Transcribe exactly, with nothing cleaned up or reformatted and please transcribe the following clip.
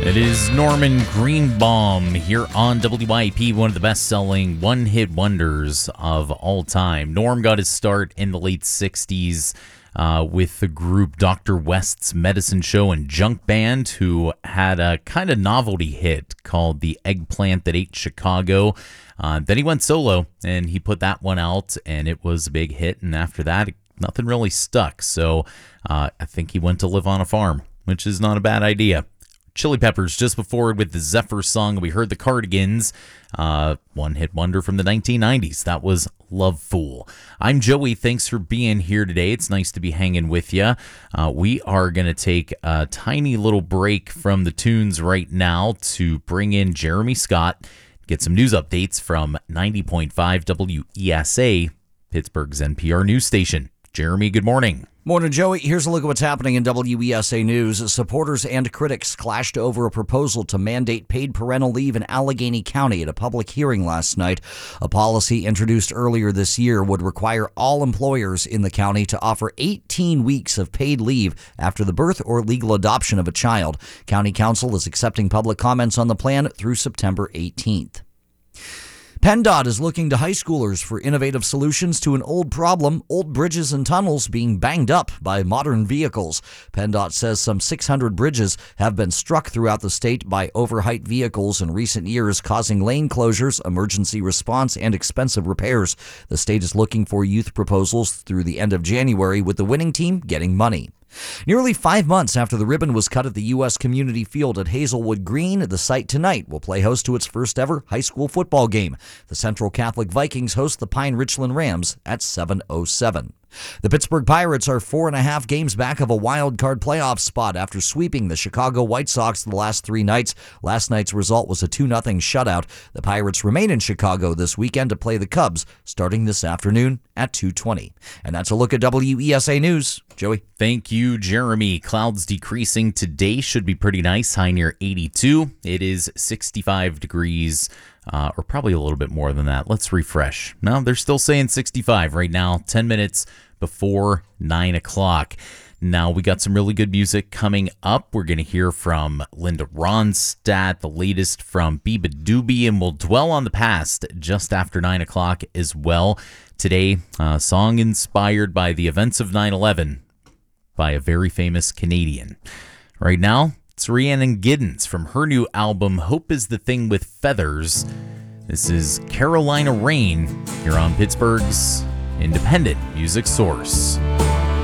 It is Norman Greenbaum here on W I P, one of the best-selling one-hit wonders of all time. Norm got his start in the late sixties uh, with the group Doctor West's Medicine Show and Junk Band, who had a kind of novelty hit called The Eggplant That Ate Chicago. Uh, then he went solo, and he put that one out, and it was a big hit. And after that, nothing really stuck. So uh, I think he went to live on a farm, which is not a bad idea. Chili Peppers just before with the Zephyr song. We heard the Cardigans, uh, one-hit wonder from the nineteen nineties. That was Love Fool. I'm Joey. Thanks for being here today. It's nice to be hanging with you. Uh, we are going to take a tiny little break from the tunes right now to bring in Jeremy Scott, get some news updates from ninety point five W E S A, Pittsburgh's N P R news station. Jeremy, good morning. Morning, Joey. Here's a look at what's happening in W E S A News. Supporters and critics clashed over a proposal to mandate paid parental leave in Allegheny County at a public hearing last night. A policy introduced earlier this year would require all employers in the county to offer eighteen weeks of paid leave after the birth or legal adoption of a child. County Council is accepting public comments on the plan through September eighteenth. PennDOT is looking to high schoolers for innovative solutions to an old problem, old bridges and tunnels being banged up by modern vehicles. PennDOT says some six hundred bridges have been struck throughout the state by overheight vehicles in recent years, causing lane closures, emergency response, and expensive repairs. The state is looking for youth proposals through the end of January, with the winning team getting money. Nearly five months after the ribbon was cut at the U S Community Field at Hazelwood Green, the site tonight will play host to its first ever high school football game. The Central Catholic Vikings host the Pine Richland Rams at seven oh seven. The Pittsburgh Pirates are four and a half games back of a wild card playoff spot after sweeping the Chicago White Sox the last three nights. Last night's result was a two nothing shutout. The Pirates remain in Chicago this weekend to play the Cubs starting this afternoon at two twenty. And that's a look at W E S A News. Joey. Thank you, Jeremy. Clouds decreasing today. Should be pretty nice. High near eighty-two. It is sixty-five degrees. Uh, or probably a little bit more than that. Let's refresh. No, they're still saying sixty-five right now, ten minutes before nine o'clock. Now, we got some really good music coming up. We're going to hear from Linda Ronstadt, the latest from Biba Doobie, and we'll dwell on the past just after nine o'clock as well. Today, a song inspired by the events of nine eleven by a very famous Canadian. Right now, it's Rhiannon Giddens from her new album, Hope is the Thing with Feathers. This is Carolina Rain here on Pittsburgh's independent music source.